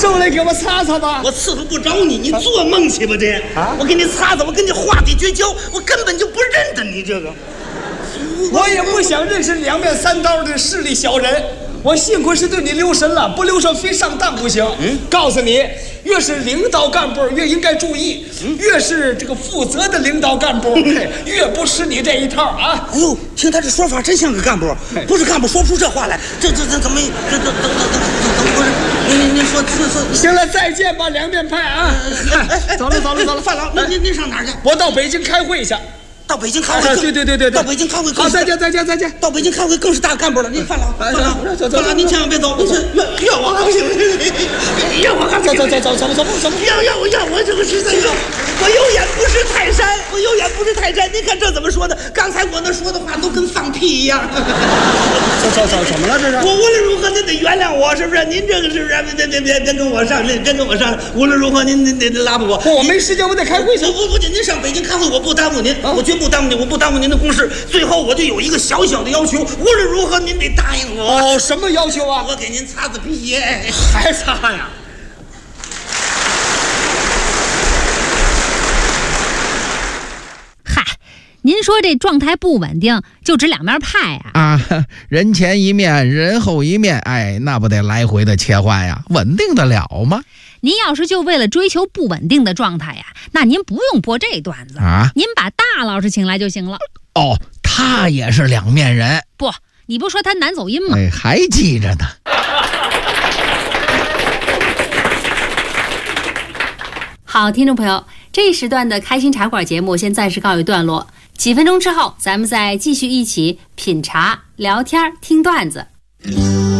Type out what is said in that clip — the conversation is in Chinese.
手来给我擦擦吧。 我伺候不着你，你做梦去吧这！我给你擦擦，我跟你话题绝交，我根本就不认得你这个。 我也不想认识两面三刀的势利小人。我幸亏是对你留神了，不留神非上当不行。告诉你，越是领导干部越应该注意，越是这个负责的领导干部，越不吃你这一套啊！ 哎呦，听他这说法真像个干部，不是干部说不出这话来。这怎么怎么不是？您说行了，再见吧，两面派啊！走了， 范老，您上哪儿去？ 我到北京开会去。 到北京开会， 对， 到北京开会更好，再见。 到北京开会更是大干部了。您范老，您千万别走，怨我还不行，怨我还不行，走，怨我这个实在是，我有眼不识泰山，您看这怎么说的？刚才我那说的话都跟放屁一样。 走，怎么了这是？ 我无论如何您得原谅我，是不是？您这个是不是？别跟我商量，无论如何您得拉不我。 我没时间，我得开会去。 不仅您上北京开会，我不耽误您，我绝不耽误您，我不耽误您的公事。最后我就有一个小小的要求，无论如何您得答应我。 哦，什么要求啊？ 我给您擦屁， 还擦呀？ 嗨，您说这状态不稳定，就指两面派呀？ 啊，人前一面，人后一面，哎，那不得来回的切换呀？稳定得了吗？ 您要是就为了追求不稳定的状态呀，那您不用播这段子啊， 您把大老师请来就行了。 哦，他也是两面人。 不，你不说他难走音吗？ 哎，还记着呢。 好，听众朋友，这一时段的开心茶馆节目先暂时告一段落，几分钟之后咱们再继续一起品茶、聊天、听段子。